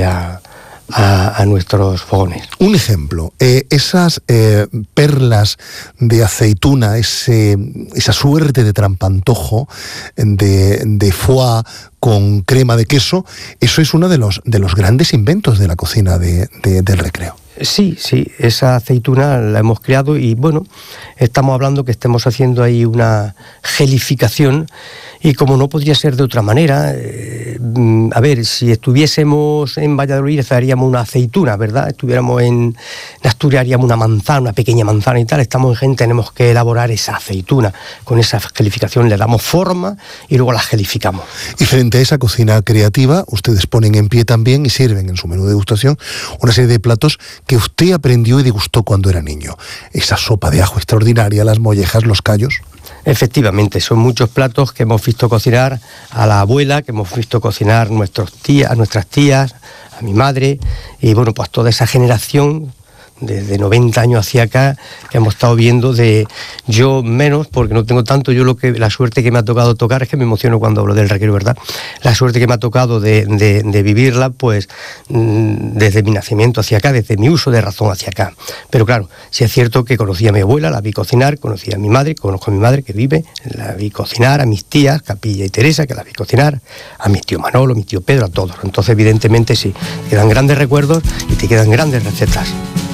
a nuestros fogones. Un ejemplo, esas perlas de aceituna, esa suerte de trampantojo de foie con crema de queso, eso es uno de los grandes inventos de la cocina del Recreo. Sí, esa aceituna la hemos creado y bueno, estamos hablando que estemos haciendo ahí una gelificación y como no podría ser de otra manera, a ver, si estuviésemos en Valladolid haríamos una aceituna, ¿verdad? Estuviéramos en Asturias haríamos una manzana, una pequeña manzana y tal, estamos en Jaén, tenemos que elaborar esa aceituna, con esa gelificación le damos forma y luego la gelificamos. Y frente a esa cocina creativa, ustedes ponen en pie también y sirven en su menú de degustación una serie de platos que usted aprendió y degustó cuando era niño. Esa sopa de ajo extraordinaria, las mollejas, los callos. Efectivamente, son muchos platos que hemos visto cocinar a la abuela, que hemos visto cocinar a nuestras tías, a mi madre, y bueno, pues toda esa generación desde 90 años hacia acá que hemos estado viendo, de yo menos porque no tengo tanto, yo la suerte que me ha tocado tocar, es que me emociono cuando hablo del Recreo, ¿verdad? La suerte que me ha tocado de vivirla, pues desde mi nacimiento hacia acá, desde mi uso de razón hacia acá. Pero claro, sí es cierto que conocí a mi abuela, la vi cocinar, conocí a mi madre, conozco a mi madre que vive, la vi cocinar, a mis tías, Capilla y Teresa, que la vi cocinar, a mi tío Manolo, a mi tío Pedro, a todos. Entonces evidentemente sí, te quedan grandes recuerdos y te quedan grandes recetas.